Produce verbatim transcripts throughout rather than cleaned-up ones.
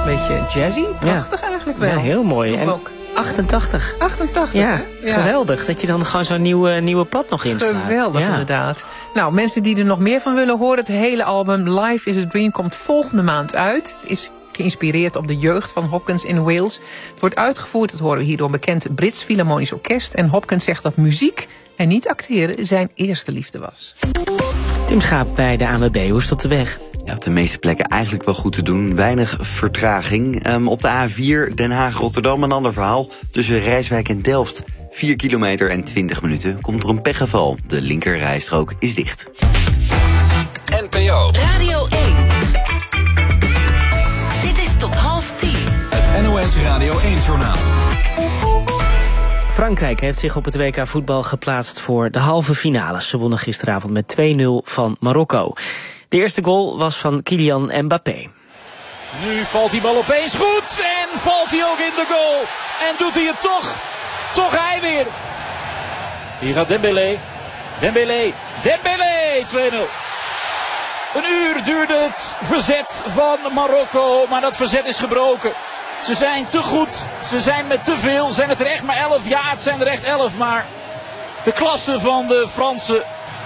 beetje jazzy. Prachtig ja. eigenlijk wel. Ja, heel mooi. En ook. achtentachtig. achtentachtig, ja, hè? Ja, geweldig. Dat je dan gewoon zo'n nieuwe, nieuwe plat nog inslaat. Geweldig, ja. inderdaad. Nou, mensen die er nog meer van willen horen... het hele album Life is a Dream komt volgende maand uit. Het is geïnspireerd op de jeugd van Hopkins in Wales. Het wordt uitgevoerd, dat horen we hier door een bekend Brits Philharmonisch Orkest. En Hopkins zegt dat muziek en niet acteren zijn eerste liefde was. Tim Schaap bij de A N W B, hoe is het op de weg? Ja, op de meeste plekken eigenlijk wel goed te doen. Weinig vertraging. Um, op de A vier Den Haag-Rotterdam een ander verhaal. Tussen Rijswijk en Delft. vier kilometer en twintig minuten komt er een pechgeval. De linkerrijstrook is dicht. N P O Radio één. Dit is tot half tien. Het N O S Radio één-journaal. Frankrijk heeft zich op het W K voetbal geplaatst voor de halve finales. Ze wonnen gisteravond met twee nul van Marokko. De eerste goal was van Kylian Mbappé. Nu valt die bal opeens goed en valt hij ook in de goal. En doet hij het toch. Toch hij weer. Hier gaat Dembélé. Dembélé. Dembélé. twee nul. Een uur duurde het verzet van Marokko. Maar dat verzet is gebroken. Ze zijn te goed. Ze zijn met te veel. Zijn het er echt maar elf? Ja, het zijn er echt elf. Maar de klasse van de Fransen.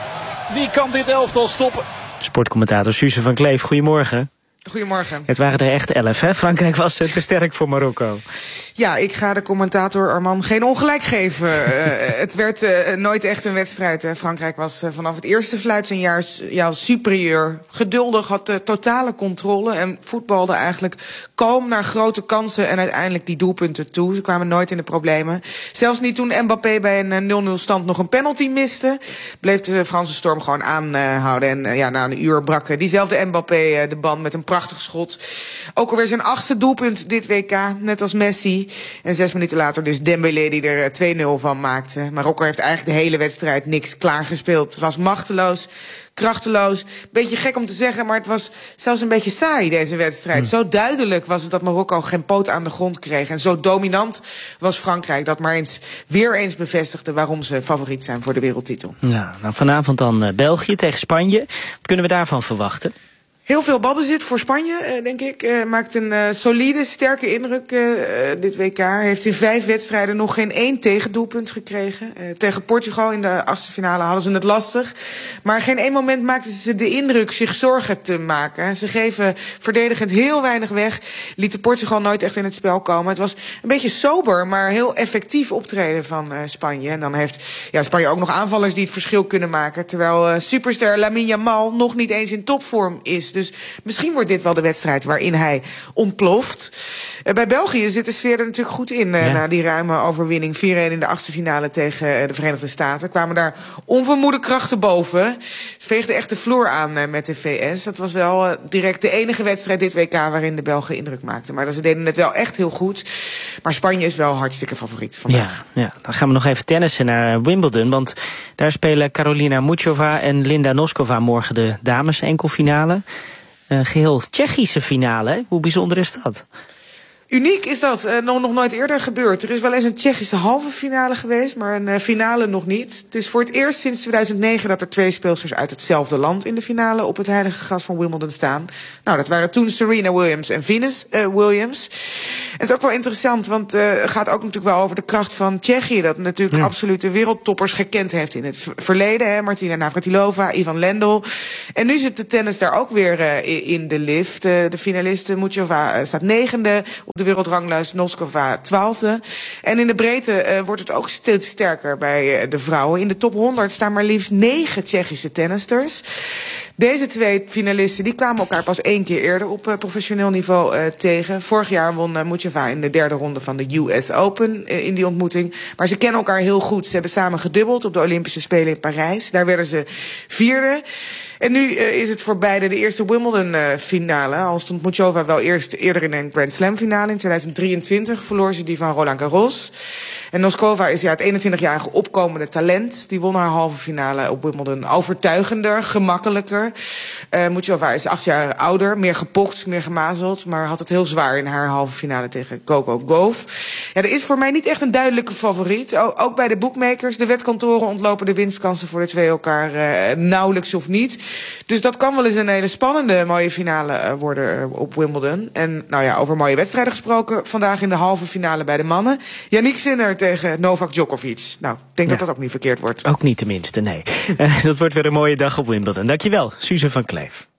Wie kan dit elftal stoppen? Sportcommentator Suze van Kleef, goedemorgen. Goedemorgen. Het waren er echt elf, hè? Frankrijk was te sterk voor Marokko. Ja, ik ga de commentator Arman geen ongelijk geven. uh, het werd uh, nooit echt een wedstrijd. Hè. Frankrijk was uh, vanaf het eerste fluitsignaal ja, superieur. Geduldig, had de totale controle en voetbalde eigenlijk kalm naar grote kansen en uiteindelijk die doelpunten toe. Ze kwamen nooit in de problemen. Zelfs niet toen Mbappé bij een nul nul stand nog een penalty miste. Bleef de Franse storm gewoon aanhouden. Uh, en uh, ja, na een uur brak uh, diezelfde Mbappé uh, de band met een prachtig schot. Ook alweer zijn achtste doelpunt dit W K, net als Messi. En zes minuten later dus Dembélé die er twee nul van maakte. Marokko heeft eigenlijk de hele wedstrijd niks klaargespeeld. Het was machteloos, krachteloos. Beetje gek om te zeggen, maar het was zelfs een beetje saai deze wedstrijd. Hmm. Zo duidelijk was het dat Marokko geen poot aan de grond kreeg. En zo dominant was Frankrijk dat maar eens weer eens bevestigde waarom ze favoriet zijn voor de wereldtitel. Ja, nou vanavond dan uh, België tegen Spanje. Wat kunnen we daarvan verwachten? Heel veel balbezit voor Spanje, denk ik. Uh, maakt een uh, solide, sterke indruk uh, dit W K. Heeft in vijf wedstrijden nog geen één tegendoelpunt gekregen. Uh, tegen Portugal in de achtste finale hadden ze het lastig. Maar geen één moment maakten ze de indruk zich zorgen te maken. Ze geven verdedigend heel weinig weg. Lieten Portugal nooit echt in het spel komen. Het was een beetje sober, maar heel effectief optreden van uh, Spanje. En dan heeft ja, Spanje ook nog aanvallers die het verschil kunnen maken. Terwijl uh, superster Lamine Yamal nog niet eens in topvorm is. Dus misschien wordt dit wel de wedstrijd waarin hij ontploft. Uh, bij België zit de sfeer er natuurlijk goed in. Uh, ja. Na die ruime overwinning vier een in de achtste finale tegen uh, de Verenigde Staten. Kwamen daar onvermoede krachten boven. Veegden echt de vloer aan uh, met de V S. Dat was wel uh, direct de enige wedstrijd dit W K waarin de Belgen indruk maakten. Maar ze deden het wel echt heel goed. Maar Spanje is wel hartstikke favoriet vandaag. Ja, ja. Dan gaan we nog even tennissen naar Wimbledon. Want daar spelen Karolina Muchova en Linda Noskova morgen de dames enkelfinale. Een geheel Tsjechische finale, hè? Hoe bijzonder is dat? Uniek is dat. Uh, nog, nog nooit eerder gebeurd. Er is wel eens een Tsjechische halve finale geweest, maar een uh, finale nog niet. Het is voor het eerst sinds tweeduizend negen dat er twee speelsters uit hetzelfde land in de finale op het heilige gras van Wimbledon staan. Nou, dat waren toen Serena Williams en Venus uh, Williams. En het is ook wel interessant, want uh, het gaat ook natuurlijk wel over de kracht van Tsjechië, dat natuurlijk ja. absolute wereldtoppers gekend heeft in het verleden. Hè? Martina Navratilova, Ivan Lendl. En nu zit de tennis daar ook weer uh, in de lift. Uh, de finaliste Muchova uh, staat negende op de de wereldranglijst, Noskova twaalfde. En in de breedte uh, wordt het ook steeds sterker bij uh, de vrouwen. In de top honderd staan maar liefst negen Tsjechische tennisters. Deze twee finalisten die kwamen elkaar pas één keer eerder op uh, professioneel niveau uh, tegen. Vorig jaar won uh, Muchova in de derde ronde van de U S Open uh, in die ontmoeting. Maar ze kennen elkaar heel goed. Ze hebben samen gedubbeld op de Olympische Spelen in Parijs. Daar werden ze vierde. En nu uh, is het voor beide de eerste Wimbledon-finale. Uh, Al stond Muchova wel eerst eerder in een Grand Slam-finale. In tweeduizend drieëntwintig verloor ze die van Roland Garros. En Noskova is ja, het eenentwintigjarige opkomende talent. Die won haar halve finale op Wimbledon overtuigender, gemakkelijker. Uh, Muchova is acht jaar ouder, meer gepokt, meer gemazeld. Maar had het heel zwaar in haar halve finale tegen Coco Gauff. Ja, er is voor mij niet echt een duidelijke favoriet. O, ook bij de bookmakers, de wetkantoren ontlopen de winstkansen voor de twee elkaar uh, nauwelijks of niet. Dus dat kan wel eens een hele spannende mooie finale uh, worden uh, op Wimbledon. En nou ja, over mooie wedstrijden gesproken, vandaag in de halve finale bij de mannen. Yannick Sinner tegen Novak Djokovic. Nou, ik denk ja. dat dat ook niet verkeerd wordt. Ook niet tenminste, nee. Uh, dat wordt weer een mooie dag op Wimbledon. Dankjewel, Suze van Kleef.